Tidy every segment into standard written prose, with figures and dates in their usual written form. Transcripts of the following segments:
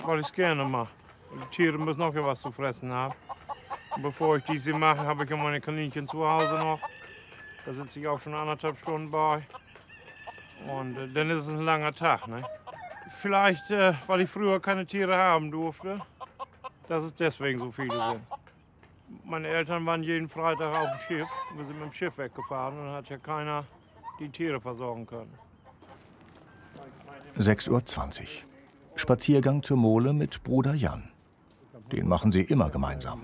weil ich es gerne mache. Die Tiere müssen auch ja was zu fressen haben. Und bevor ich diese mache, habe ich ja meine Kaninchen zu Hause noch. Da sitze ich auch schon 1,5 Stunden bei. Und dann ist es ein langer Tag. Ne? Vielleicht, weil ich früher keine Tiere haben durfte, dass es deswegen so viele sind. Meine Eltern waren jeden Freitag auf dem Schiff. Wir sind mit dem Schiff weggefahren und dann hat ja keiner die Tiere versorgen können. 6:20 Uhr. Spaziergang zur Mole mit Bruder Jan. Den machen sie immer gemeinsam.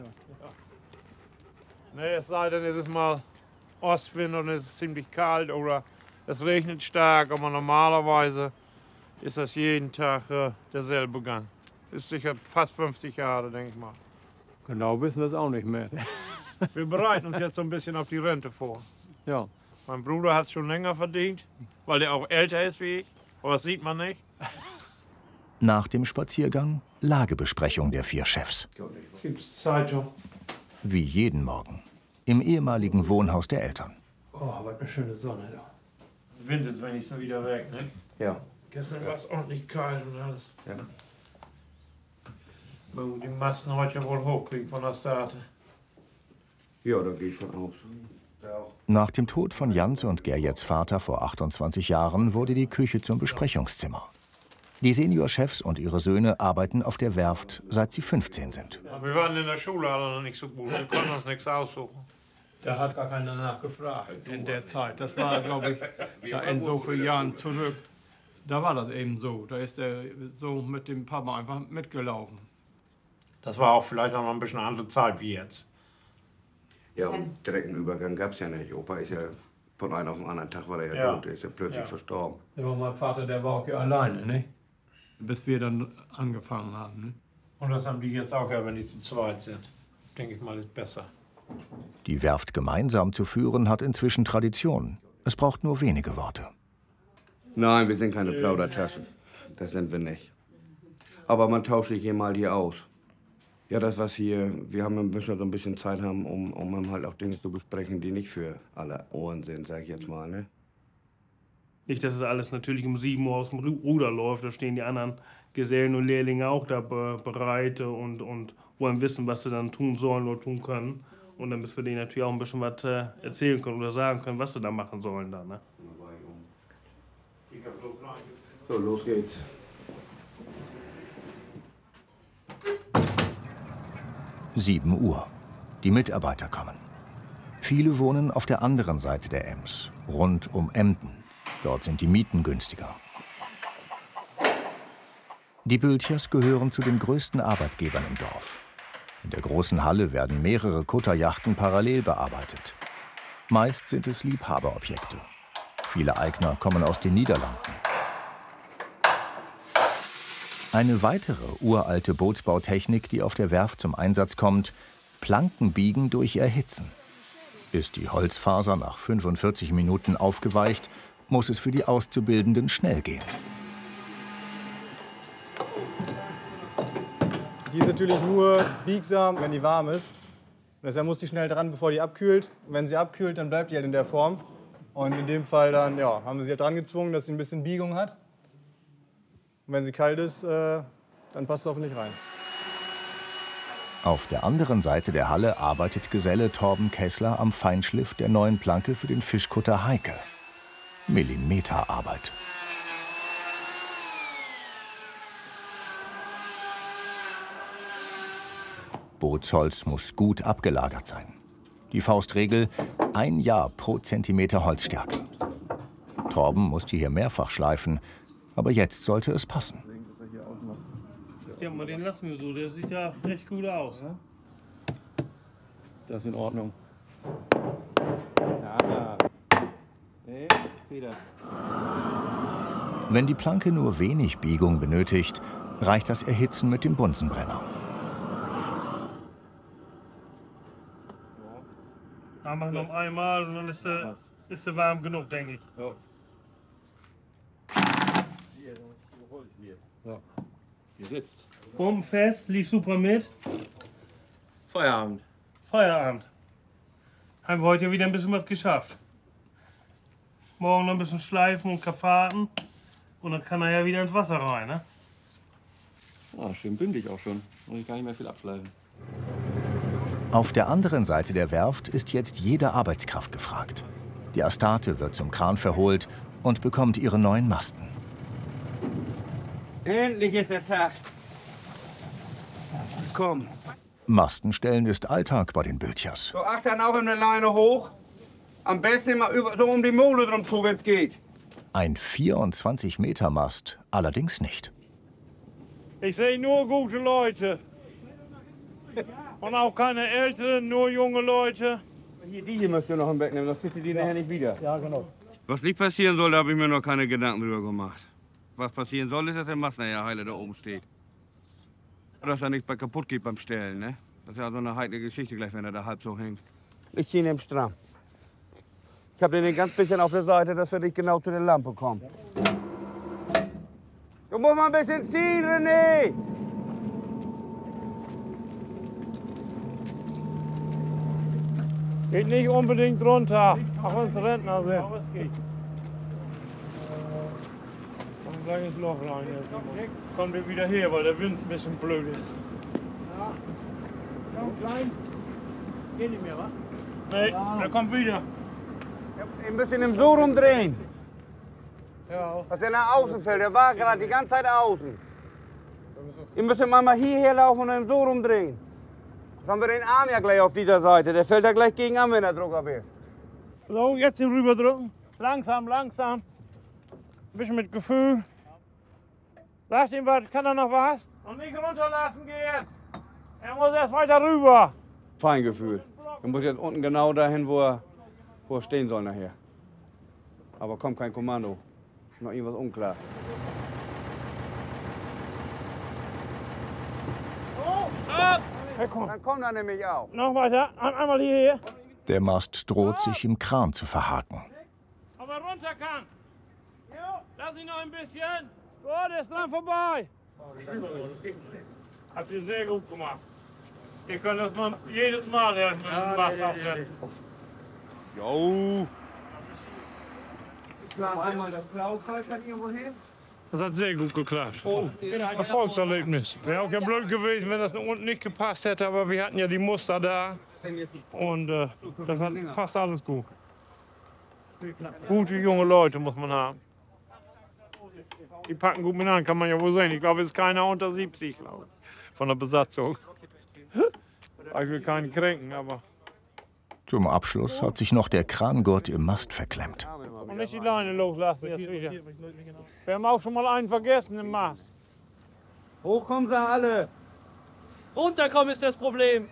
Nee, es sei denn, es ist mal Ostwind und es ist ziemlich kalt oder es regnet stark, aber normalerweise ist das jeden Tag derselbe Gang. Ist sicher fast 50 Jahre, denke ich mal. Genau wissen wir es auch nicht mehr. Wir bereiten uns jetzt so ein bisschen auf die Rente vor. Ja. Mein Bruder hat es schon länger verdient, weil der auch älter ist wie ich. Aber das sieht man nicht. Nach dem Spaziergang Lagebesprechung der 4 Chefs. Jetzt gibt es Zeitung. Wie jeden Morgen. Im ehemaligen Wohnhaus der Eltern. Oh, was eine schöne Sonne da. Wind ist wenigstens wieder weg, ne? Ja. Gestern war es ordentlich kalt und alles. Ja. Die Masten heute ja wohl hochkriegen von der Starte. Ja, da gehe ich von aus. Nach dem Tod von Jans und Gerjets Vater vor 28 Jahren wurde die Küche zum Besprechungszimmer. Die Seniorchefs und ihre Söhne arbeiten auf der Werft, seit sie 15 sind. Wir waren in der Schule alle noch nicht so gut. Wir konnten uns nichts aussuchen. Da hat gar keiner nachgefragt in der Zeit. Das war, glaube ich, da in so vielen Jahren zurück. Da war das eben so. Da ist er so mit dem Papa einfach mitgelaufen. Das war auch vielleicht noch mal ein bisschen eine andere Zeit wie jetzt. Ja, und direkten Übergang gab es ja nicht. Opa ist ja von einem auf den anderen Tag war er ja tot. Er ist ja plötzlich verstorben. Der war mein Vater, der war auch ja alleine, ne? Bis wir dann angefangen haben. Ne? Und das haben die jetzt auch, ja, wenn die zu zweit sind. Denke ich mal, ist besser. Die Werft gemeinsam zu führen, hat inzwischen Tradition. Es braucht nur wenige Worte. Nein, wir sind keine Plaudertaschen. Das sind wir nicht. Aber man tauscht sich hier mal hier aus. Ja, das was hier, wir müssen so ein bisschen Zeit haben, um halt auch Dinge zu besprechen, die nicht für alle Ohren sind, sag ich jetzt mal, ne? Nicht, dass es alles natürlich um 7 Uhr aus dem Ruder läuft. Da stehen die anderen Gesellen und Lehrlinge auch da bereit und wollen wissen, was sie dann tun sollen oder tun können. Und dann müssen wir denen natürlich auch ein bisschen was erzählen können oder sagen können, was sie da machen sollen. Dann, ne? So, los geht's. (7 Uhr). Die Mitarbeiter kommen. Viele wohnen auf der anderen Seite der Ems, rund um Emden. Dort sind die Mieten günstiger. Die Bültchers gehören zu den größten Arbeitgebern im Dorf. In der großen Halle werden mehrere Kutterjachten parallel bearbeitet. Meist sind es Liebhaberobjekte. Viele Eigner kommen aus den Niederlanden. Eine weitere uralte Bootsbautechnik, die auf der Werft zum Einsatz kommt: Plankenbiegen durch Erhitzen. Ist die Holzfaser nach 45 Minuten aufgeweicht, muss es für die Auszubildenden schnell gehen. Die ist natürlich nur biegsam, wenn die warm ist. Deshalb muss die schnell dran, bevor die abkühlt. Und wenn sie abkühlt, dann bleibt die halt in der Form. Und in dem Fall dann, ja, haben wir sie halt dran gezwungen, dass sie ein bisschen Biegung hat. Und wenn sie kalt ist, dann passt es hoffentlich rein. Auf der anderen Seite der Halle arbeitet Geselle Torben Kessler am Feinschliff der neuen Planke für den Fischkutter Heike. Millimeterarbeit. Bootsholz muss gut abgelagert sein. Die Faustregel: 1 Jahr pro Zentimeter Holzstärke. Torben musste hier mehrfach schleifen, aber jetzt sollte es passen. Ja, mal den lassen wir so, der sieht ja recht gut aus. Ne? Das ist in Ordnung. Ja, nee, Feder. Wenn die Planke nur wenig Biegung benötigt, reicht das Erhitzen mit dem Bunsenbrenner. Dann machen wir noch einmal und dann ist sie warm genug, denke ich. Ja. So. Hier sitzt. Bombenfest, lief super mit. Feierabend. Feierabend. Haben wir heute ja wieder ein bisschen was geschafft. Morgen noch ein bisschen schleifen und karfaten. Und dann kann er ja wieder ins Wasser rein, ne? Ah, schön bündig auch schon. Muss ich gar nicht mehr viel abschleifen. Auf der anderen Seite der Werft ist jetzt jede Arbeitskraft gefragt. Die Astarte wird zum Kran verholt und bekommt ihre neuen Masten. Endlich ist der Tag. Komm. Mastenstellen ist Alltag bei den Bültchers. So, acht dann auch in der Leine hoch. Am besten immer so um die Mole drum zu, wenn es geht. Ein 24-Meter-Mast allerdings nicht. Ich sehe nur gute Leute. Und auch keine Älteren, nur junge Leute. Die hier müsst ihr noch im Bett nehmen, sonst kriegt ihr die nachher nicht wieder. Ja, genau. Was nicht passieren soll, da habe ich mir noch keine Gedanken drüber gemacht. Was passieren soll, ist, dass der Mast nachher heile da oben steht. Und dass er nichts bei kaputt geht beim Stellen, ne? Das ist ja so eine heikle Geschichte gleich, wenn er da halb so hängt. Ich ziehe ihn im Stramm. Ich habe den ganz bisschen auf der Seite, dass wir nicht genau zu der Lampe kommen. Du musst mal ein bisschen ziehen, René! Geht nicht unbedingt runter, auch wenn es Rentner sind. Aber es geht. Kommt gleich ins Loch rein. Jetzt kommt er wieder her, weil der Wind ein bisschen blöd ist. Ja. Komm, klein. Geht nicht mehr, wa? Nee, der kommt wieder. Ihr müsst ihn im So rumdrehen. Ja. Dass er nach außen fällt. Der war gerade die ganze Zeit außen. Ihr müsst ihn mal hierher laufen und dann so rumdrehen. Jetzt haben wir den Arm ja gleich auf dieser Seite. Der fällt ja gleich gegen an, wenn der Druck ab ist. So, jetzt ihn rüberdrücken. Langsam, langsam. Ein bisschen mit Gefühl. Sagt ihm was, kann er noch was? Und nicht runterlassen geht. Er muss erst weiter rüber. Feingefühl. Er muss jetzt unten genau dahin, wo er stehen soll nachher. Aber kommt kein Kommando. Noch irgendwas unklar. Dann kommt er nämlich auch. Noch weiter, einmal hierher. Der Mast droht, sich im Kran zu verhaken. Ob er runter kann. Lass ihn noch ein bisschen. So, der ist dran vorbei. Habt ihr sehr gut gemacht. Ihr könnt das mal jedes Mal mit dem Mast aufsetzen. Jo. Einmal das Blaufall kann irgendwo hin. Das hat sehr gut geklappt. Erfolgserlebnis. Wäre auch ja blöd gewesen, wenn das unten nicht gepasst hätte, aber wir hatten ja die Muster da. Und das passt alles gut. Gute junge Leute muss man haben. Die packen gut mit an, kann man ja wohl sehen. Ich glaube, es ist keiner unter 70, glaube ich, von der Besatzung. Ich will keinen kränken, aber... Zum Abschluss hat sich noch der Krangurt im Mast verklemmt. Und nicht die Leine loslassen jetzt wieder. Wir haben auch schon mal einen vergessen im Mast. Hoch kommen sie alle. Runterkommen ist das Problem.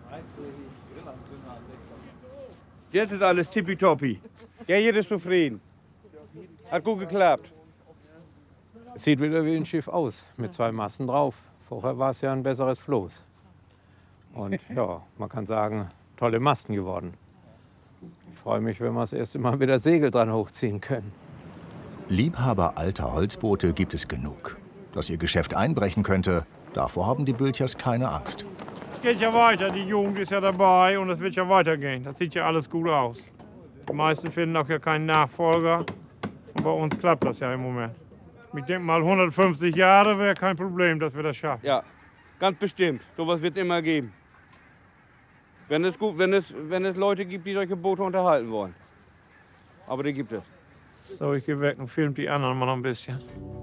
Jetzt ist alles tippitoppi. Ja, jeder ist zufrieden. Hat gut geklappt. Es sieht wieder wie ein Schiff aus, mit 2 Masten drauf. Vorher war es ja ein besseres Floß. Und ja, man kann sagen, tolle Masten geworden. Ich freue mich, wenn wir das erste Mal wieder Segel dran hochziehen können. Liebhaber alter Holzboote gibt es genug. Dass ihr Geschäft einbrechen könnte, davor haben die Bültchers keine Angst. Es geht ja weiter, die Jugend ist ja dabei und es wird ja weitergehen. Das sieht ja alles gut aus. Die meisten finden auch ja keinen Nachfolger. Und bei uns klappt das ja im Moment. Ich denke mal, 150 Jahre wäre kein Problem, dass wir das schaffen. Ja, ganz bestimmt. Sowas wird es immer geben. Wenn es Leute gibt, die solche Boote unterhalten wollen. Aber die gibt es. So, ich gehe weg und film die anderen mal noch ein bisschen.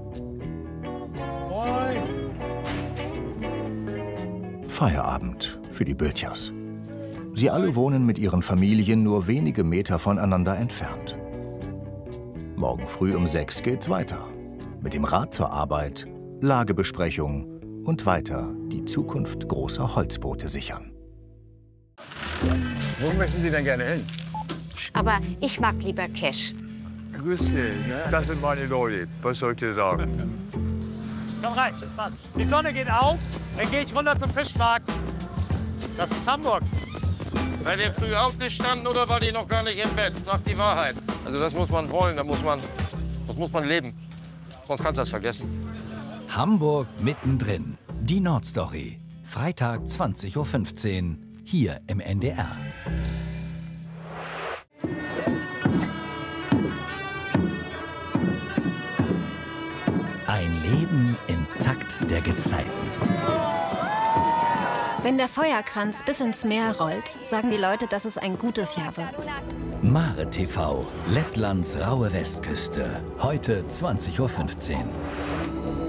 Feierabend für die Bültchers. Sie alle wohnen mit ihren Familien nur wenige Meter voneinander entfernt. Morgen früh um 6 geht's weiter. Mit dem Rad zur Arbeit, Lagebesprechung und weiter die Zukunft großer Holzboote sichern. Wo möchten Sie denn gerne hin? Aber ich mag lieber Cash. Grüße, das sind meine Leute. Was soll ich dir sagen? Komm rein. Die Sonne geht auf, dann gehe ich runter zum Fischmarkt. Das ist Hamburg. Seid ihr früh aufgestanden oder war ihr noch gar nicht im Bett? Sagt die Wahrheit. Also das muss man wollen, das muss man leben. Sonst kannst du das vergessen. Hamburg mittendrin. Die Nordstory. Freitag 20:15 Uhr. Hier im NDR. Ein Leben im Takt der Gezeiten. Wenn der Feuerkranz bis ins Meer rollt, sagen die Leute, dass es ein gutes Jahr wird. Mare TV, Lettlands raue Westküste. Heute 20:15 Uhr.